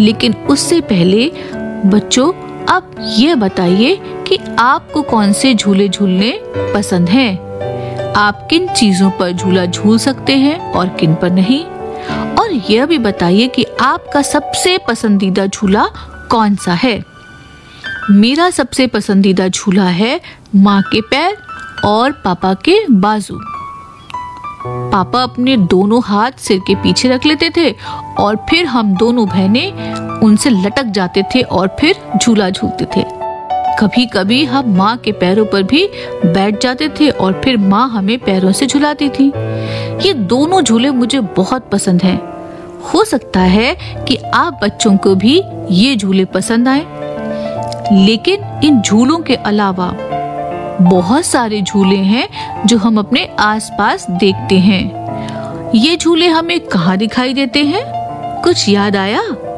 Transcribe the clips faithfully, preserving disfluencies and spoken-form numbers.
लेकिन उससे पहले बच्चों, अब ये बताइए कि आपको कौन से झूले झूलने पसंद हैं? आप किन चीजों पर झूला झूल सकते हैं और किन पर नहीं? और यह भी बताइए कि आपका सबसे पसंदीदा झूला कौन सा है? मेरा सबसे पसंदीदा झूला है माँ के पैर और पापा के बाजू। पापा अपने दोनों हाथ सिर के पीछे रख लेते थे और फिर हम दोनों बहनें उनसे लटक जाते थे और फिर झूला झूलते थे। कभी कभी हम माँ के पैरों पर भी बैठ जाते थे और फिर माँ हमें पैरों से झुलाती थी। ये दोनों झूले मुझे बहुत पसंद हैं। हो सकता है कि आप बच्चों को भी ये झूले पसंद आए, लेकिन इन झूलों के अलावा बहुत सारे झूले हैं जो हम अपने आसपास देखते हैं। ये झूले हमें कहाँ दिखाई देते हैं? कुछ याद आया?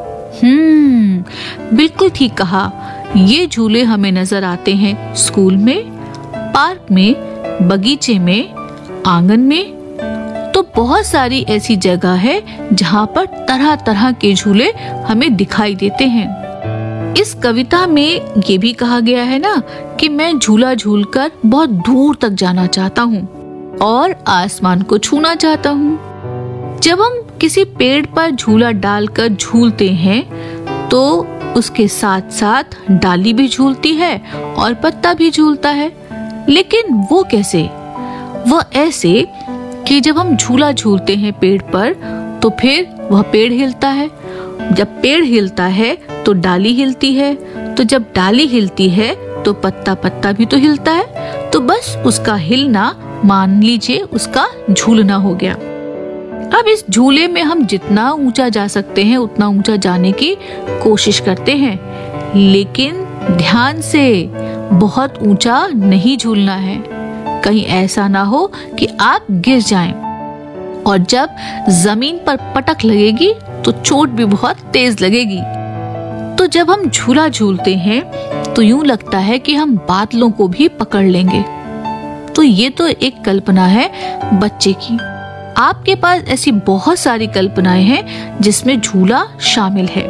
हम्म बिल्कुल ठीक कहा। ये झूले हमें नजर आते हैं स्कूल में, पार्क में, बगीचे में, आंगन में। तो बहुत सारी ऐसी जगह है जहाँ पर तरह तरह के झूले हमें दिखाई देते हैं। इस कविता में ये भी कहा गया है ना कि मैं झूला झूलकर बहुत दूर तक जाना चाहता हूँ और आसमान को छूना चाहता हूँ। जब हम किसी पेड़ पर झूला डालकर झूलते हैं तो उसके साथ साथ डाली भी झूलती है और पत्ता भी झूलता है। लेकिन वो कैसे? वो ऐसे कि जब हम झूला झूलते हैं पेड़ पर तो फिर वह पेड़ हिलता है। जब पेड़ हिलता है तो डाली हिलती है, तो जब डाली हिलती है तो पत्ता पत्ता भी तो हिलता है। तो बस उसका हिलना मान लीजिए उसका झूलना हो गया। अब इस झूले में हम जितना ऊंचा जा सकते हैं उतना ऊंचा जाने की कोशिश करते हैं, लेकिन ध्यान से बहुत ऊंचा नहीं झूलना है। कहीं ऐसा ना हो कि आप गिर जाएं और जब जमीन पर पटक लगेगी तो चोट भी बहुत तेज लगेगी। तो जब हम झूला झूलते हैं तो यूं लगता है कि हम बादलों को भी पकड़ लेंगे। तो ये तो एक कल्पना है बच्चे की। आपके पास ऐसी बहुत सारी कल्पनाएं हैं जिसमें झूला शामिल है।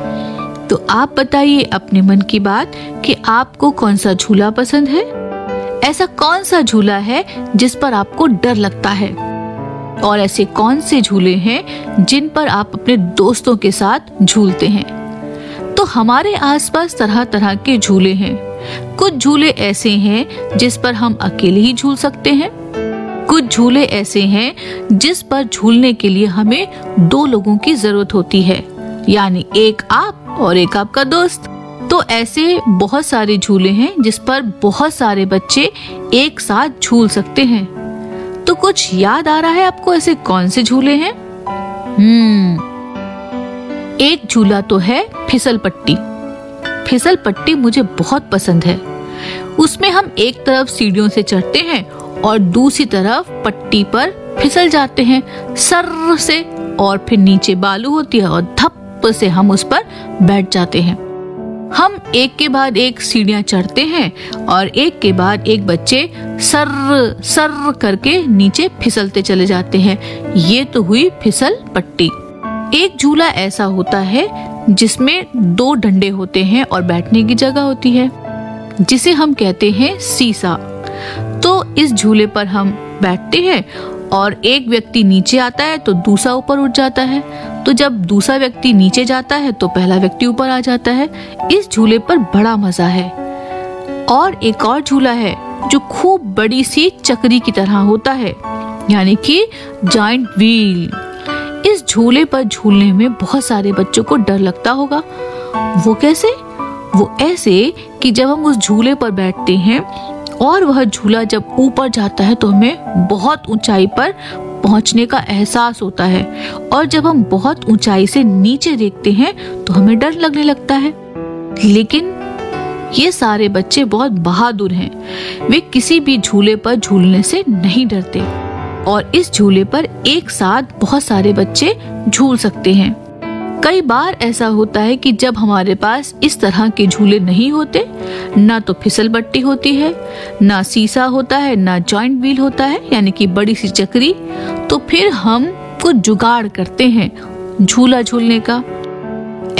तो आप बताइए अपने मन की बात कि आपको कौन सा झूला पसंद है? ऐसा कौन सा झूला है जिस पर आपको डर लगता है? और ऐसे कौन से झूले हैं जिन पर आप अपने दोस्तों के साथ झूलते हैं? तो हमारे आसपास तरह तरह के झूले हैं। कुछ झूले ऐसे हैं जिस पर हम अकेले ही झूल सकते हैं। कुछ झूले ऐसे हैं जिस पर झूलने के लिए हमें दो लोगों की जरूरत होती है, यानी एक आप और एक आपका दोस्त। तो ऐसे बहुत सारे झूले हैं जिस पर बहुत सारे बच्चे एक साथ झूल सकते हैं। तो कुछ याद आ रहा है आपको ऐसे कौन से झूले हैं? हम्म एक झूला तो है फिसल पट्टी। फिसल पट्टी मुझे बहुत पसंद है। उसमें हम एक तरफ सीढ़ियों से चढ़ते हैं और दूसरी तरफ पट्टी पर फिसल जाते हैं सर्र से, और फिर नीचे बालू होती है और धप से हम उस पर बैठ जाते हैं। हम एक के बाद एक सीढ़ियां चढ़ते हैं और एक के बाद एक बच्चे सर्र सर्र करके नीचे फिसलते चले जाते हैं। ये तो हुई फिसल पट्टी। एक झूला ऐसा होता है जिसमें दो डंडे होते हैं और बैठने की जगह होती है, जिसे हम कहते हैं सीसा। तो इस झूले पर हम बैठते हैं और एक व्यक्ति नीचे आता है तो दूसरा ऊपर उठ जाता है। तो जब दूसरा व्यक्ति नीचे जाता है तो पहला व्यक्ति ऊपर आ जाता है। इस झूले पर बड़ा मजा है। और एक और झूला है जो खूब बड़ी सी चक्री की तरह होता है, यानी कि जायंट व्हील। इस झूले पर झूलने में बहुत सारे बच्चों को डर लगता होगा। वो कैसे? वो ऐसे कि जब हम उस झूले पर बैठते हैं और वह झूला जब ऊपर जाता है तो हमें बहुत ऊंचाई पर पहुंचने का एहसास होता है, और जब हम बहुत ऊंचाई से नीचे देखते हैं तो हमें डर लगने लगता है। लेकिन ये सारे बच्चे बहुत बहादुर हैं। वे किसी भी झूले पर झूलने से नहीं डरते और इस झूले पर एक साथ बहुत सारे बच्चे झूल सकते हैं। कई बार ऐसा होता है कि जब हमारे पास इस तरह के झूले नहीं होते, ना तो फिसल पट्टी होती है, ना सीसा होता है, ना जॉइंट व्हील होता है यानी कि बड़ी सी चक्री, तो फिर हम कुछ जुगाड़ करते हैं झूला झूलने का।